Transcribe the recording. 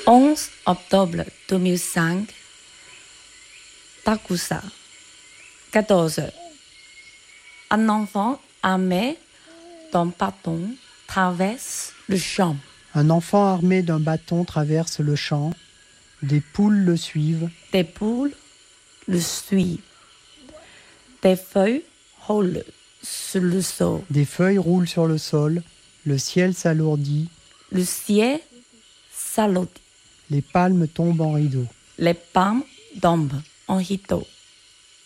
11 octobre 2005, Takusa, 14 heures. Un enfant armé d'un bâton traverse le champ. Un enfant armé d'un bâton traverse le champ. Des poules le suivent. Des poules le suivent. Des feuilles roulent sur le sol. Des feuilles roulent sur le sol. Le ciel s'alourdit. Le ciel s'alourdit. Les palmes tombent en rideaux. Les palmes tombent en rideaux.